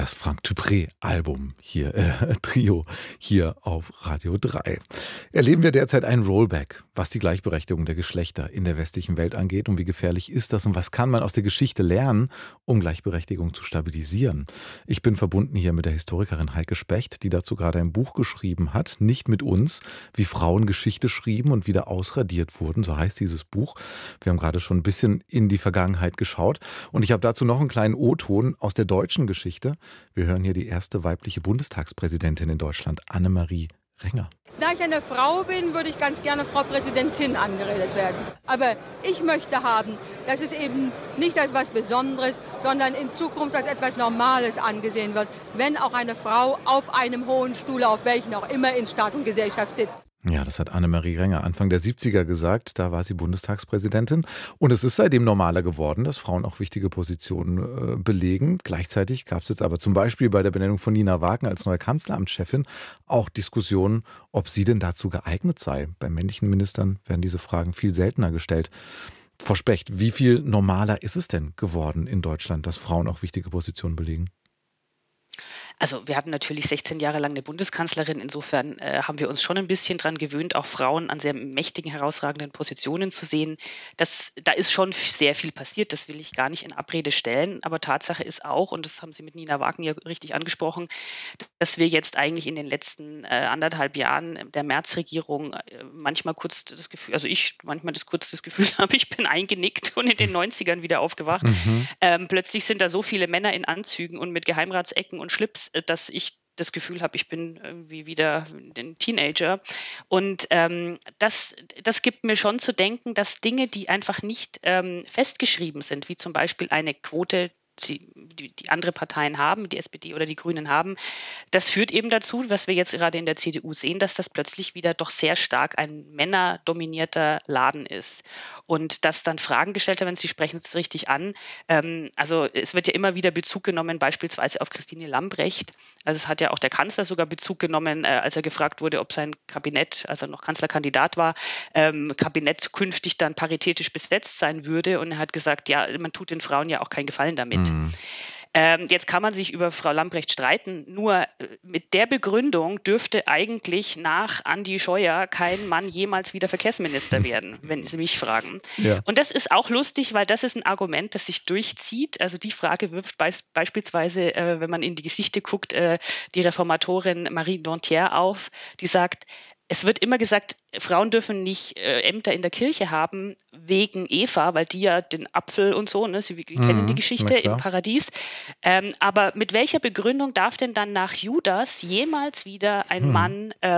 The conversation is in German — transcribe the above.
das Frank Dupré-Album hier, Trio hier auf Radio 3. Erleben wir derzeit einen Rollback, was die Gleichberechtigung der Geschlechter in der westlichen Welt angeht und wie gefährlich ist das und was kann man aus der Geschichte lernen, um Gleichberechtigung zu stabilisieren? Ich bin verbunden hier mit der Historikerin Heike Specht, die dazu gerade ein Buch geschrieben hat, nicht mit uns, wie Frauen Geschichte schrieben und wieder ausradiert wurden, so heißt dieses Buch. Wir haben gerade schon ein bisschen in die Vergangenheit geschaut und ich habe dazu noch einen kleinen O-Ton aus der deutschen Geschichte. Wir hören hier die erste weibliche Bundestagspräsidentin in Deutschland, Annemarie Renger. Da ich eine Frau bin, würde ich ganz gerne Frau Präsidentin angeredet werden. Aber ich möchte haben, dass es eben nicht als was Besonderes, sondern in Zukunft als etwas Normales angesehen wird, wenn auch eine Frau auf einem hohen Stuhl, auf welchen auch immer, in Staat und Gesellschaft sitzt. Ja, das hat Annemarie Renger Anfang der 70er gesagt. Da war sie Bundestagspräsidentin. Und es ist seitdem normaler geworden, dass Frauen auch wichtige Positionen belegen. Gleichzeitig gab es jetzt aber zum Beispiel bei der Benennung von Nina Wagner als neue Kanzleramtschefin auch Diskussionen, ob sie denn dazu geeignet sei. Bei männlichen Ministern werden diese Fragen viel seltener gestellt. Frau Specht, wie viel normaler ist es denn geworden in Deutschland, dass Frauen auch wichtige Positionen belegen? Also wir hatten natürlich 16 Jahre lang eine Bundeskanzlerin. Insofern haben wir uns schon ein bisschen dran gewöhnt, auch Frauen an sehr mächtigen, herausragenden Positionen zu sehen. Da ist schon sehr viel passiert, das will ich gar nicht in Abrede stellen. Aber Tatsache ist auch, und das haben Sie mit Nina Wagner ja richtig angesprochen, dass wir jetzt eigentlich in den letzten 1,5 Jahren der Merz-Regierung manchmal kurz das Gefühl, also ich manchmal kurz das Gefühl habe, ich bin eingenickt und in den 90ern wieder aufgewacht. Plötzlich sind da so viele Männer in Anzügen und mit Geheimratsecken und Schlips, dass ich das Gefühl habe, ich bin irgendwie wieder ein Teenager. Und das gibt mir schon zu denken, dass Dinge, die einfach nicht festgeschrieben sind, wie zum Beispiel eine Quote, die andere Parteien haben, die SPD oder die Grünen haben, das führt eben dazu, was wir jetzt gerade in der CDU sehen, dass das plötzlich wieder doch sehr stark ein männerdominierter Laden ist. Und dass dann Fragen gestellt werden, Sie sprechen es richtig an. Also es wird ja immer wieder Bezug genommen, beispielsweise auf Christine Lambrecht. Also es hat ja auch der Kanzler sogar Bezug genommen, als er gefragt wurde, ob sein Kabinett, als er noch Kanzlerkandidat war, Kabinett künftig dann paritätisch besetzt sein würde. Und er hat gesagt, ja, man tut den Frauen ja auch keinen Gefallen damit. Jetzt kann man sich über Frau Lambrecht streiten, nur mit der Begründung dürfte eigentlich nach Andi Scheuer kein Mann jemals wieder Verkehrsminister werden, wenn Sie mich fragen. Ja. Und das ist auch lustig, weil das ist ein Argument, das sich durchzieht. Also die Frage wirft beispielsweise, wenn man in die Geschichte guckt, die Reformatorin Marie Donthier auf, die sagt, es wird immer gesagt, Frauen dürfen nicht Ämter in der Kirche haben wegen Eva, weil die ja den Apfel und so, ne, Sie kennen die Geschichte im Paradies. Aber mit welcher Begründung darf denn dann nach Judas jemals wieder ein Mann